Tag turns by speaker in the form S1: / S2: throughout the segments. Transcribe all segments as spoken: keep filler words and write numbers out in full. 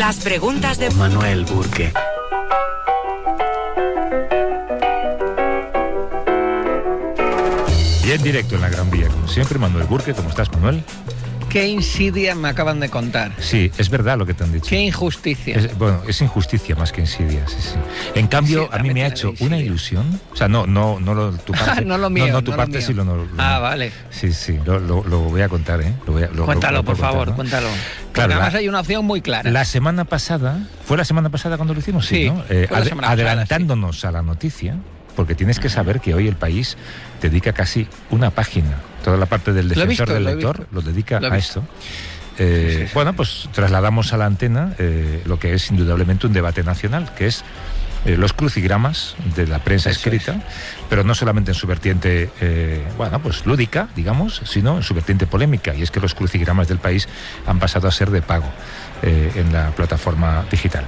S1: Las preguntas de
S2: Manuel Burke.
S3: Y en directo en la Gran Vía, como siempre, Manuel Burke. ¿Cómo estás, Manuel?
S4: Qué insidia me acaban de contar.
S3: Sí, es verdad lo que te han dicho.
S4: Qué injusticia.
S3: Es, bueno, es injusticia más que insidia, sí, sí. En cambio,
S4: Sí,
S3: a mí me ha hecho una ilusión. O sea, no, no, no lo, tu parte.
S4: no lo mío.
S3: No, no tu
S4: no
S3: parte,
S4: lo
S3: sí lo, no, lo
S4: Ah, vale.
S3: Sí, sí, lo, lo, lo voy a contar, ¿eh? Lo voy a, lo,
S4: Cuéntalo,
S3: lo, lo
S4: por
S3: contar,
S4: favor,
S3: ¿no?
S4: cuéntalo.
S3: Claro,
S4: Porque además
S3: la,
S4: hay una opción muy clara.
S3: La semana pasada, ¿fue la semana pasada cuando lo hicimos? Sí,
S4: Sí,
S3: ¿no? Eh,
S4: fue la
S3: ad,
S4: semana pasada,
S3: adelantándonos sí. a la noticia, porque tienes que saber que hoy El País dedica casi una página. Toda la parte del defensor
S4: visto,
S3: del
S4: lo
S3: lector lo dedica
S4: lo
S3: a esto. Eh, sí, sí, sí. Bueno, pues trasladamos a la antena eh, lo que es indudablemente un debate nacional, que es eh, los crucigramas de la prensa Eso escrita, es. pero no solamente en su vertiente, eh, bueno, pues lúdica, digamos, sino en su vertiente polémica, y es que los crucigramas del País han pasado a ser de pago eh, en la plataforma digital.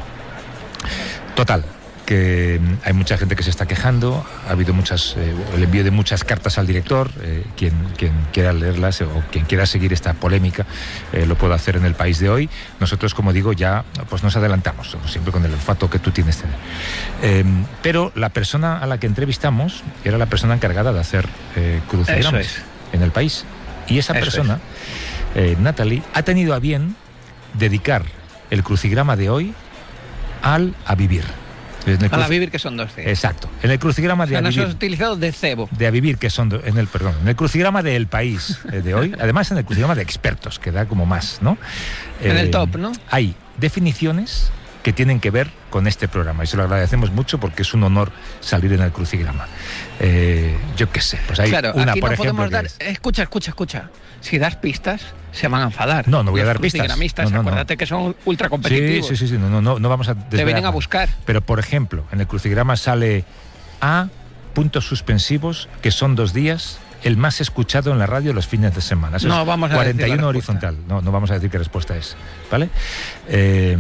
S3: Total, que hay mucha gente que se está quejando, ha habido muchas, eh, el envío de muchas cartas al director, eh, quien, quien quiera leerlas o quien quiera seguir esta polémica eh, lo puede hacer en El País de hoy. Nosotros, como digo, ya pues nos adelantamos, siempre con el olfato que tú tienes. Eh, pero la persona a la que entrevistamos era la persona encargada de hacer eh, crucigramas
S4: es.
S3: en El País. Y esa
S4: Eso
S3: persona, eh, Natalie, ha tenido a bien dedicar el crucigrama de hoy al a vivir.
S4: A la vivir, que son dos C.
S3: Exacto. En el crucigrama de
S4: o sea,
S3: a vivir.
S4: No se ha utilizado de cebo.
S3: De a vivir, que son do, en el perdón, en el crucigrama de El País eh, de hoy, además en el crucigrama de expertos, que da como más, ¿no?
S4: Eh, en el top, ¿no?
S3: Hay definiciones que tienen que ver con este programa y se lo agradecemos mucho porque es un honor salir en el crucigrama. Eh, yo qué sé, pues hay
S4: claro,
S3: una,
S4: aquí
S3: por
S4: no
S3: ejemplo,
S4: podemos dar.
S3: Es...
S4: Escucha, escucha, escucha. Si das pistas, se van a enfadar.
S3: No, no voy
S4: Los
S3: a dar pistas.
S4: Crucigramistas,
S3: no, no,
S4: acuérdate
S3: no.
S4: que son ultra competitivos.
S3: Sí, sí, sí, sí. No, no, no, no vamos a desvelar.
S4: Te vienen a buscar.
S3: Pero, por ejemplo, en el crucigrama sale A, puntos suspensivos, que son dos días, el más escuchado en la radio los fines de semana. Eso
S4: no,
S3: es
S4: vamos a
S3: cuarenta y uno
S4: decir
S3: horizontal. No, no vamos a decir qué respuesta es. ¿Vale? Eh,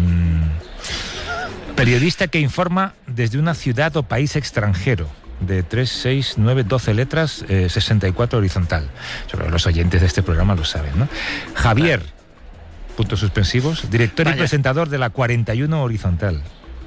S3: periodista que informa desde una ciudad o país extranjero. De tres, seis, nueve, doce letras, eh, sesenta y cuatro horizontal. Sobre los oyentes de este programa lo saben, ¿no? Javier, puntos suspensivos, director Vaya. y presentador de la cuarenta y uno horizontal.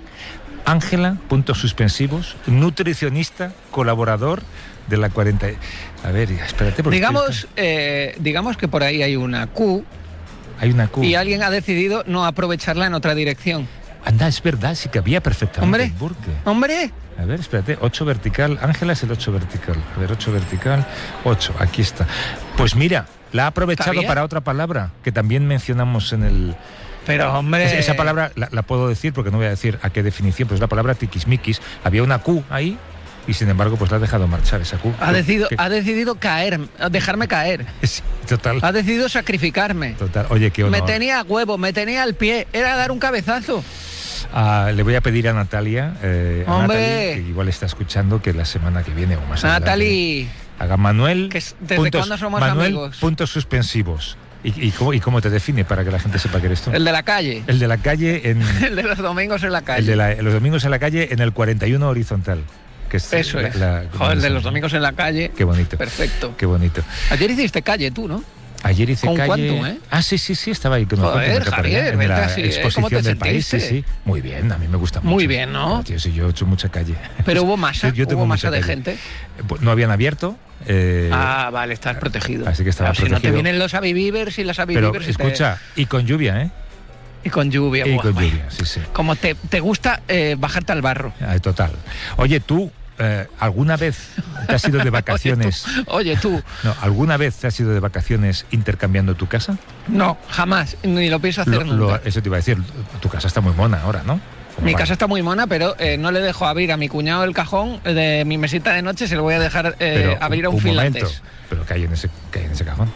S3: Ángela, puntos suspensivos, nutricionista, colaborador de la cuarenta. A ver, espérate. Porque
S4: digamos,
S3: estoy...
S4: eh, digamos que por ahí hay una Q.
S3: Hay una Q.
S4: Y alguien ha decidido no aprovecharla en otra dirección.
S3: Anda, es verdad, sí que había perfectamente.
S4: Hombre,
S3: Burke.
S4: hombre.
S3: A ver, espérate, ocho vertical. Ángela es el ocho vertical. A ver, ocho vertical, ocho, aquí está. Pues mira, la ha aprovechado para otra palabra que también mencionamos en el...
S4: Pero, hombre...
S3: Es, esa palabra la, la puedo decir porque no voy a decir a qué definición, pero es la palabra tiquismiquis. Había una Q ahí y sin embargo pues la ha dejado marchar esa Q.
S4: Ha decidido,
S3: ¿Qué?
S4: ha decidido caer, dejarme caer.
S3: Sí, total.
S4: Ha decidido sacrificarme.
S3: Total. Oye, qué honor.
S4: Me tenía a huevo, me tenía al pie. Era dar un cabezazo.
S3: Ah, le voy a pedir a Natalia, eh, a
S4: ¡Hombre!
S3: Natalie, que igual está escuchando, que la semana que viene o más
S4: Natalie,
S3: adelante haga Manuel.
S4: ¿desde
S3: puntos,
S4: cuándo somos
S3: Manuel,
S4: amigos?
S3: Puntos suspensivos. ¿Y, y, cómo, ¿Y cómo te define para que la gente sepa que eres tú?
S4: El de la calle.
S3: El de la calle en...
S4: el de los domingos en la calle.
S3: El de la, los domingos en la calle en el cuarenta y uno horizontal. Que es
S4: Eso
S3: la,
S4: es.
S3: La,
S4: Joder, el de los domingos en la calle.
S3: Qué bonito.
S4: Perfecto.
S3: Qué bonito.
S4: Ayer hiciste calle tú, ¿no?
S3: Ayer hice
S4: ¿Con
S3: calle...
S4: cuánto, eh?
S3: Ah, sí, sí, sí, estaba ahí con
S4: Joder, Javier,
S3: en la
S4: así,
S3: exposición
S4: ¿cómo te
S3: del País. Sí, sí. Muy bien, a mí me gusta mucho.
S4: Muy bien, ¿no?
S3: Tío, sí, yo he hecho mucha calle.
S4: Pero hubo masa,
S3: yo, yo tengo
S4: hubo masa de
S3: calle.
S4: gente.
S3: No habían abierto. Eh,
S4: ah, vale, estás protegido.
S3: Así que estaba
S4: claro,
S3: protegido.
S4: Si no te vienen los avivivers y las avivivers...
S3: Pero escucha,
S4: te...
S3: y con lluvia, ¿eh?
S4: Y con lluvia.
S3: Y
S4: buah,
S3: con
S4: buah.
S3: lluvia, sí, sí.
S4: Como te, te gusta eh, bajarte al barro.
S3: Ah, total. Oye, tú... Eh, ¿alguna vez te has ido de vacaciones?
S4: Oye, tú. Oye, tú.
S3: No, ¿alguna vez te has ido de vacaciones intercambiando tu casa?
S4: No, jamás. Ni lo pienso hacer
S3: lo,
S4: nunca.
S3: Lo, eso te iba a decir. Tu casa está muy mona ahora, ¿no?
S4: Mi
S3: vale.
S4: casa está muy mona, pero eh, no le dejo abrir a mi cuñado el cajón de mi mesita de noche, se lo voy a dejar eh,
S3: pero,
S4: abrir a un,
S3: un
S4: finlandés.
S3: Momento. ¿Pero qué hay en ese, qué hay en ese cajón?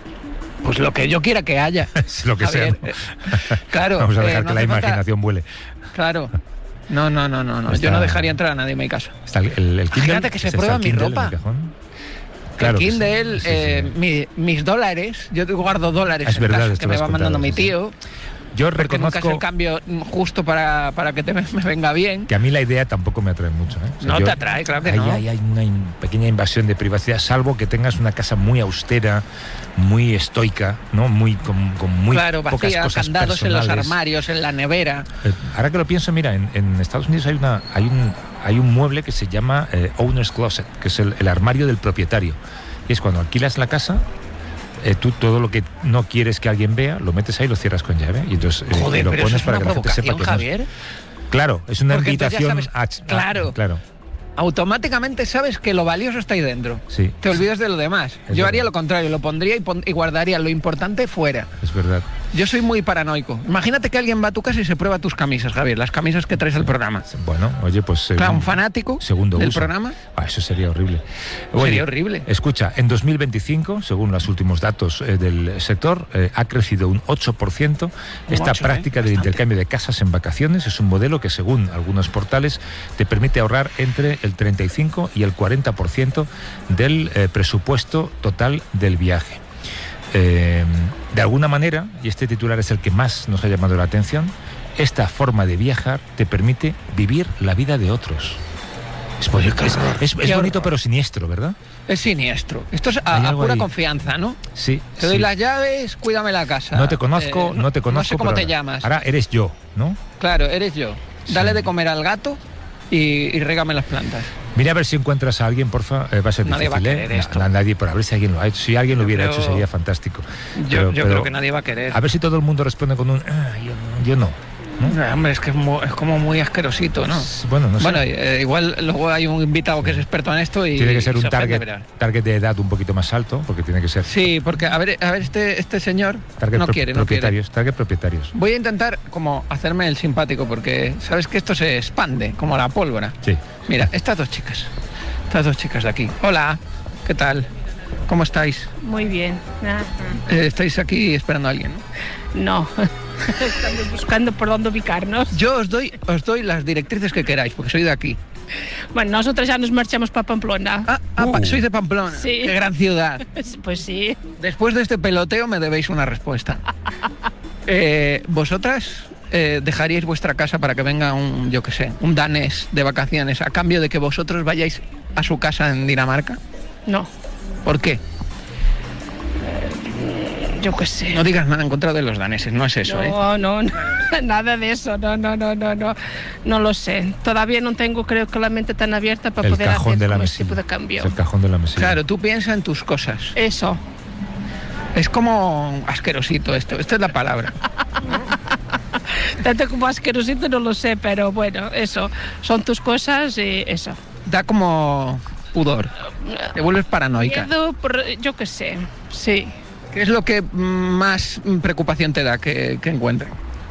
S4: Pues lo que yo quiera que haya.
S3: Es lo que
S4: Javier,
S3: sea.
S4: ¿no? Claro.
S3: Vamos a dejar
S4: eh,
S3: que
S4: no
S3: la imaginación
S4: falta...
S3: vuele.
S4: Claro. No, no, no, no, no.
S3: Está...
S4: Yo no dejaría entrar a nadie en mi casa.
S3: Está el, el, el Kindle,
S4: Fíjate que se prueba mi ropa.
S3: Claro
S4: el Kindle,
S3: sí, sí,
S4: eh,
S3: sí.
S4: Mi, mis dólares, yo guardo dólares
S3: es
S4: en
S3: verdad,
S4: casa que me va mandando mi tío.
S3: Yo
S4: porque
S3: reconozco...
S4: nunca es el cambio justo para, para que te, me venga bien.
S3: Que a mí la idea tampoco me atrae mucho. ¿eh? O sea,
S4: no
S3: yo,
S4: te atrae, claro que
S3: hay,
S4: no.
S3: Hay, hay una in, pequeña invasión de privacidad, salvo que tengas una casa muy austera, muy estoica, ¿no? Muy, con, con muy
S4: claro,
S3: pocas
S4: vacía,
S3: cosas
S4: candados
S3: personales.
S4: en los armarios, en la nevera.
S3: Eh, ahora que lo pienso, mira, en, en Estados Unidos hay, una, hay, un, hay un mueble que se llama eh, Owner's Closet, que es el, el armario del propietario. Y es cuando alquilas la casa... Eh, tú todo lo que no quieres que alguien vea, lo metes ahí y lo cierras con llave. Y entonces eh,
S4: Joder,
S3: lo
S4: pero
S3: pones
S4: eso es
S3: para
S4: una
S3: que la gente sepa que
S4: Javier.
S3: no es... Claro, es una
S4: Porque
S3: invitación
S4: sabes,
S3: a...
S4: claro.
S3: Ah, claro.
S4: Automáticamente sabes que lo valioso está ahí dentro.
S3: Sí.
S4: Te olvidas de lo demás.
S3: Es
S4: Yo
S3: verdad.
S4: haría lo contrario, lo pondría y, pon y guardaría lo importante fuera.
S3: Es verdad.
S4: Yo soy muy paranoico. Imagínate que alguien va a tu casa y se prueba tus camisas, Javier, las camisas que traes al programa.
S3: Bueno, oye, pues...
S4: Claro, un fanático
S3: segundo
S4: del
S3: uso.
S4: programa.
S3: Ah, eso sería horrible. Oye,
S4: Sería horrible.
S3: Escucha, en dos mil veinticinco, según los últimos datos eh, del sector, eh, ha crecido un ocho por ciento esta
S4: ocho,
S3: práctica
S4: ¿eh?
S3: del
S4: Bastante.
S3: intercambio de casas en vacaciones. Es un modelo que, según algunos portales, te permite ahorrar entre el treinta y cinco y el cuarenta por ciento del eh, presupuesto total del viaje. Eh, de alguna manera, y este titular es el que más nos ha llamado la atención, esta forma de viajar te permite vivir la vida de otros. Es, es, es, es bonito pero siniestro, ¿verdad?
S4: Es siniestro. Esto es
S3: Hay
S4: a, a
S3: algo
S4: pura
S3: ahí.
S4: confianza, ¿no?
S3: Sí.
S4: Te doy
S3: sí.
S4: las llaves, cuídame la casa.
S3: No te conozco,
S4: Eh,
S3: no te conozco.
S4: No sé cómo
S3: pero
S4: te
S3: ahora-
S4: llamas.
S3: Ahora eres yo, ¿no?
S4: Claro, eres yo. Dale
S3: Sí.
S4: de comer al gato y, y régame las plantas.
S3: Mira a ver si encuentras a alguien, porfa. Eh, va a ser
S4: Nadie va a
S3: difícil,
S4: querer
S3: ¿eh?
S4: esto.
S3: Na- nadie, pero a ver si alguien lo ha hecho. Si alguien lo
S4: Yo
S3: hubiera
S4: creo-
S3: hecho sería fantástico.
S4: Yo,
S3: Pero-
S4: yo
S3: pero
S4: creo que nadie va a querer.
S3: A ver si todo el mundo responde con un... "Ah, yo, no, yo no". ¿no?
S4: Eh, Hombre, es que es, mu- es como muy asquerosito, ¿no?
S3: Bueno, no sé.
S4: Bueno, eh, igual luego hay un invitado que es experto en esto y
S3: tiene que ser un
S4: se ofende,
S3: target,
S4: verás.
S3: target de edad un poquito más alto, porque tiene que ser
S4: Sí, porque a ver, a ver este, este señor
S3: target
S4: no
S3: pro-
S4: quiere, no quiere.
S3: propietarios, target propietarios.
S4: Voy a intentar como hacerme el simpático porque sabes que esto se expande como la pólvora.
S3: Sí.
S4: Mira, estas dos chicas, estas dos chicas de aquí. Hola, ¿qué tal? ¿Cómo estáis?
S1: Muy bien. Ajá.
S4: Eh, estáis aquí esperando a alguien, ¿no?
S1: No. Estamos buscando por dónde ubicarnos.
S4: Yo os doy, os doy las directrices que queráis, porque soy de aquí.
S1: Bueno, nosotros ya nos marchamos para Pamplona.
S4: Ah, ah, pa-
S3: Uh.
S4: sois de Pamplona.
S1: Sí.
S4: Qué gran ciudad.
S1: Pues sí.
S4: Después de este peloteo me debéis una respuesta. Eh, ¿Vosotras eh, dejaríais vuestra casa para que venga un, yo qué sé, un danés de vacaciones a cambio de que vosotros vayáis a su casa en Dinamarca?
S1: No,
S4: ¿Por qué?
S1: yo qué sé.
S4: No digas nada en contra de los daneses, no es eso, ¿eh?
S1: No, no, no, nada de eso, no, no, no, no, no, no lo sé. Todavía no tengo, creo que la mente tan abierta para
S3: El
S1: poder
S3: cajón
S1: hacer
S3: de la
S1: como ese
S3: mesilla.
S1: tipo de cambio.
S3: Es el cajón de la mesilla.
S4: Claro, tú piensa en tus cosas.
S1: Eso.
S4: Es como asquerosito esto, esta es la palabra.
S1: Tanto como asquerosito no lo sé, pero bueno, eso. Son tus cosas y eso.
S4: Da como pudor, te vuelves paranoica.
S1: Miedo por, yo qué sé, sí.
S4: ¿Qué es lo que mm, más mm, preocupación te da que, que encuentre?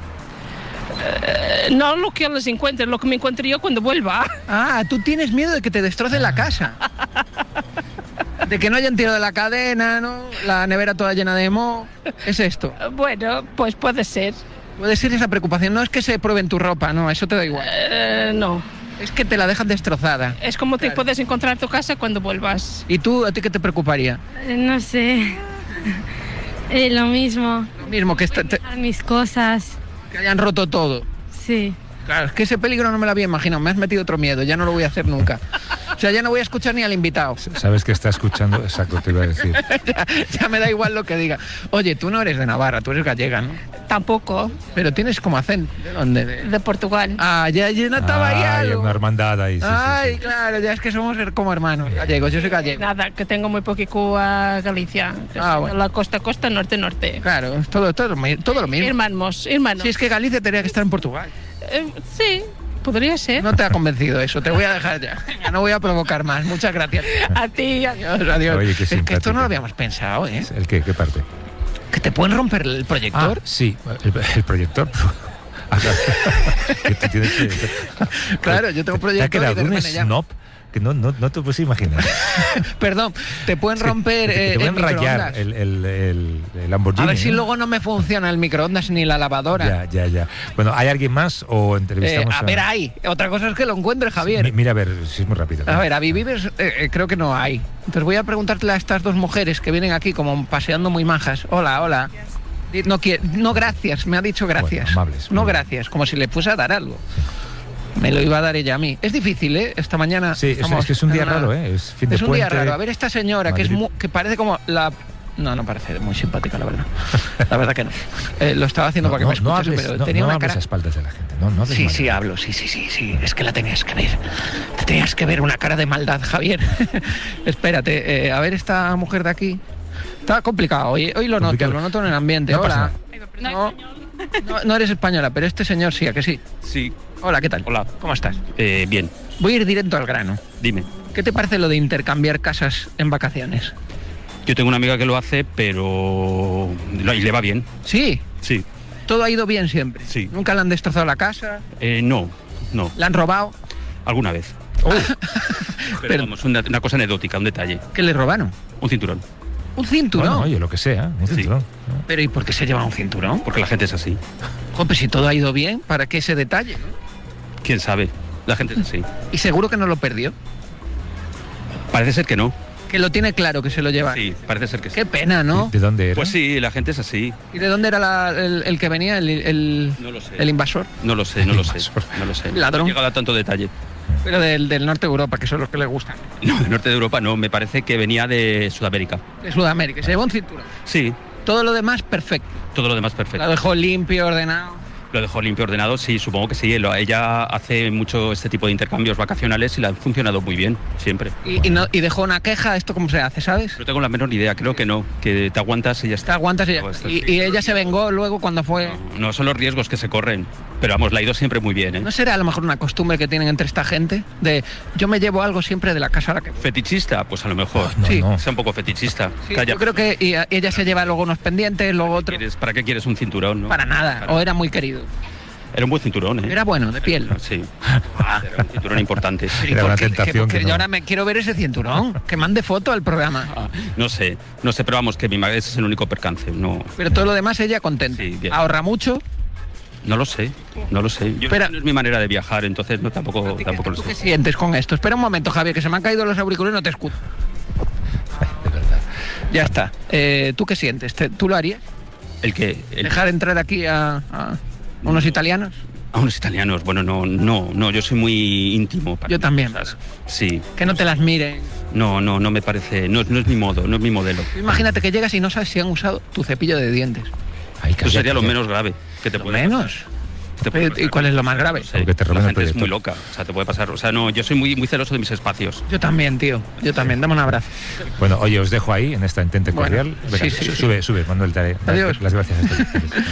S1: Eh, No lo que les encuentre, lo que me encuentre yo cuando vuelva.
S4: Ah, tú tienes miedo de que te destrocen la casa. De que no hayan tirado de la cadena, ¿no? La nevera toda llena de moho. Es esto.
S1: Bueno, pues puede ser.
S4: Puede ser esa preocupación. No es que se prueben tu ropa, no, eso te da igual.
S1: Eh, no.
S4: Es que te la dejan destrozada.
S1: Es como te
S4: Claro.
S1: puedes encontrar tu casa cuando vuelvas.
S4: ¿Y tú, a ti qué te preocuparía?
S2: Eh, No sé. Eh, lo mismo.
S4: Lo mismo, que, esta- te-
S2: A mis cosas.
S4: que hayan roto todo.
S2: Sí.
S4: Claro, es que ese peligro no me lo había imaginado. Me has metido otro miedo, ya no lo voy a hacer nunca. O sea, ya no voy a escuchar ni al invitado.
S3: Sabes que está escuchando, exacto, te iba a decir.
S4: ya, ya me da igual lo que diga. Oye, tú no eres de Navarra, tú eres gallega, ¿no?
S1: Tampoco.
S4: Pero tienes como acento. ¿De dónde? De-
S1: De Portugal.
S4: Ah, ya, ya no estaba ahí
S3: Ay,
S4: algo.
S3: una hermandad ahí. Sí, sí,
S4: Ay,
S3: sí.
S4: claro, ya es que somos como hermanos gallegos, yo soy gallego.
S1: Nada, que tengo muy poquito a Galicia.
S4: Ah, bueno.
S1: La costa, costa, norte, norte.
S4: Claro, es todo, todo, todo lo mismo.
S1: Hermanos, hermanos.
S4: Si es que Galicia tenía que estar en Portugal.
S1: Eh, sí, podría ser.
S4: No te ha convencido eso, te voy a dejar ya. Venga, no voy a provocar más. Muchas gracias.
S1: A ti, adiós.
S4: Adiós, adiós.
S3: Oye, qué
S4: es que esto
S3: simpático.
S4: no lo habíamos pensado, ¿eh?
S3: ¿El qué? ¿Qué parte?
S4: Que te pueden romper el
S3: Ah,
S4: proyector.
S3: sí, el, el proyector. Ah, claro. Que tú tienes que-
S4: Claro, yo tengo un
S3: Te ha
S4: proyector y
S3: quedado
S4: de
S3: un
S4: repente ya-
S3: snob que no, no, no te puedes imaginar.
S4: Perdón, te pueden romper
S3: Que te
S4: eh,
S3: pueden
S4: el
S3: rayar
S4: microondas.
S3: el, el, el, el Lamborghini.
S4: A ver si
S3: ¿no?
S4: luego no me funciona el microondas ni la lavadora.
S3: Ya, ya, ya. Bueno, ¿hay alguien más o
S4: Eh,
S3: entrevistamos
S4: a ver, hay. Otra cosa es que lo encuentre, Javier.
S3: Mi- Mira, a ver, si es muy rápido.
S4: A ver, a Vives creo que no hay. Entonces voy a preguntarle a estas dos mujeres que vienen aquí como paseando muy majas. Hola, hola. No, quiere, no gracias, me ha dicho gracias.
S3: Bueno, amables,
S4: no
S3: muy bien.
S4: gracias, como si le fuese a dar algo. Me lo iba a dar ella a mí. Es difícil, ¿eh? Esta mañana...
S3: Sí, es,
S4: estamos
S3: es que es un día
S4: en una-
S3: raro, ¿eh? Es fin de
S4: Es un
S3: puente.
S4: día raro. A ver, esta señora que es
S3: Madrid.
S4: mu- que parece como la... No, no parece muy simpática, la verdad. La verdad que no. Eh, lo estaba haciendo
S3: No,
S4: para que
S3: no,
S4: me
S3: no
S4: escuchase,
S3: hables,
S4: pero
S3: no,
S4: tenía
S3: no
S4: una
S3: hables
S4: cara...
S3: a espaldas de la gente. No, no hables
S4: Sí,
S3: mal.
S4: sí, hablo, sí, sí, sí, sí. Es que la tenías que ver. Te tenías que ver una cara de maldad, Javier. Espérate, eh, a ver esta mujer de aquí. Está complicado, hoy, hoy lo noto,
S3: Complicado.
S4: lo noto en el ambiente.
S3: No pasa
S4: Hola. No, no, no eres española, pero este señor sí, ¿a que sí?
S5: Sí,
S4: Hola, ¿qué tal?
S5: Hola.
S4: ¿Cómo estás?
S5: eh, bien,
S4: Voy a ir directo al grano.
S5: dime.
S4: ¿Qué te parece lo de intercambiar casas en vacaciones?
S5: Yo tengo una amiga que lo hace, pero... y le va bien,
S4: Sí,
S5: sí.
S4: todo ha ido bien siempre.
S5: Sí.
S4: Nunca le han destrozado la casa,
S5: Eh, no, no,
S4: la han robado.
S5: alguna vez. Pero,
S4: Pero-
S5: vamos, una, una cosa anecdótica, un detalle.
S4: ¿Qué le robaron?
S5: Un cinturón,
S4: Un cinturón.
S3: Bueno, oye, lo que sea, un
S5: Sí.
S3: cinturón.
S4: Pero ¿y por qué se lleva un cinturón?
S5: porque la gente es así.
S4: Joder, si todo ha ido bien, ¿para qué ese detalle?
S5: ¿Quién sabe? La gente es así.
S4: Y seguro que no lo perdió.
S5: Parece ser que no.
S4: Que lo tiene claro que se lo lleva.
S5: Sí, parece ser que sí.
S4: Qué pena, ¿no?
S3: ¿De dónde era?
S5: Pues sí, la gente es así.
S4: ¿Y de dónde era la- el, el que venía, el, el-
S5: No lo sé.
S4: el invasor?
S5: No lo sé, no lo sé.
S3: Invasor.
S5: No lo sé.
S4: Ladrón.
S5: No he llegado a tanto detalle.
S4: Pero del, del norte de Europa, que son los que les gustan.
S5: No, del norte de Europa no, me parece que venía de Sudamérica.
S4: De Sudamérica. Se llevó un cinturón.
S5: Sí,
S4: Todo lo demás, perfecto.
S5: todo lo demás perfecto.
S4: La dejó limpio, ordenado.
S5: Lo dejó limpio, ordenado, sí, supongo que sí. Lo- Ella hace mucho este tipo de intercambios vacacionales y le han funcionado muy bien, siempre.
S4: Y, y, no, y dejó una queja. ¿Esto cómo se hace, sabes?
S5: No tengo la menor idea, creo que no, que te aguantas y ya
S4: Te
S5: está.
S4: aguantas y, ya-
S5: No, esto
S4: y,
S5: sí.
S4: y ella se vengó luego cuando fue...
S5: No, son los riesgos que se corren, pero vamos, la ha ido siempre muy bien, ¿eh?
S4: ¿No será a lo mejor una costumbre que tienen entre esta gente? De yo me llevo algo siempre de la casa a la que...
S5: ¿Fetichista? Pues a lo mejor.
S3: No,
S4: sí.
S3: no.
S5: Sea un poco fetichista.
S4: Sí,
S5: Calla.
S4: yo creo que y- ella se lleva luego unos pendientes, luego otro...
S5: ¿Quieres- ¿Para qué quieres un cinturón? No?
S4: Para nada.
S5: Claro.
S4: O era muy querido.
S5: Era un buen cinturón, ¿eh?
S4: Era bueno, de piel.
S5: Sí. Era un cinturón importante.
S4: ¿Y
S3: Era
S4: por
S3: una
S4: qué?
S3: tentación
S4: Que-
S3: que
S4: yo
S3: no.
S4: ahora me quiero ver ese cinturón. Que mande foto al programa.
S5: Ah, no sé, no sé, pero vamos, que mi madre ese es el único percance. No,
S4: Pero todo lo demás ella contenta.
S5: Sí, bien.
S4: Ahorra mucho.
S5: no lo sé, no lo sé. Yo,
S4: Espera.
S5: no es mi manera de viajar, entonces no tampoco,
S4: ¿Qué-
S5: tampoco lo
S4: ¿Tú qué
S5: sé.
S4: sientes con esto? Espera un momento, Javier, que se me han caído los auriculares y no te escucho.
S3: De verdad.
S4: Ya está. Eh, ¿Tú qué sientes? ¿Te- ¿Tú lo harías?
S5: El que el-
S4: ¿Dejar entrar aquí a, a unos italianos?
S5: a unos italianos, bueno, no, no, no, yo soy muy íntimo. para
S4: Yo
S5: mí,
S4: también.
S5: ¿sabes? Sí,
S4: Que no te las miren.
S5: no, no, no me parece, no, no es mi modo, no es mi modelo.
S4: Imagínate que llegas y no sabes si han usado tu cepillo de dientes.
S3: Ay,
S5: Eso
S3: calla,
S5: sería lo
S3: calla.
S5: menos grave que te
S4: Lo
S5: puede
S4: menos.
S5: pasar. Te puede
S4: ¿Y
S5: pasar.
S4: cuál es lo más grave?
S5: No sé,
S3: Lo que te roben
S5: la
S3: el
S5: gente es
S3: proyector.
S5: muy loca, o sea, te puede pasar. O sea, no, yo soy muy, muy celoso de mis espacios.
S4: Yo también, tío. Yo también. Dame un abrazo.
S3: Bueno, oye, os dejo ahí en esta entente
S4: Bueno,
S3: cordial. Venga,
S4: sí, sí,
S3: su-
S4: sí.
S3: sube, sube, Manuel, dale, dale
S4: Adiós.
S3: las gracias a todos.